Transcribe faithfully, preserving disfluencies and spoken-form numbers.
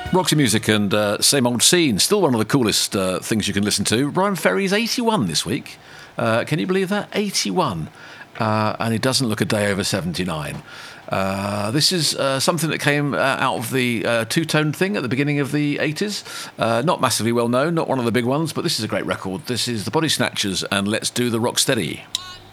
Roxy music and uh, same old scene. Still one of the coolest uh, things you can listen to. Bryan Ferry's eighty-one this week. Uh, can you believe that? eighty-one. Uh, and he doesn't look a day over seventy-nine. Uh, this is uh, something that came uh, out of the uh, two-tone thing at the beginning of the eighties. Uh, not massively well known, not one of the big ones, but this is a great record. This is the Body Snatchers and Let's Do the Rock Steady. One,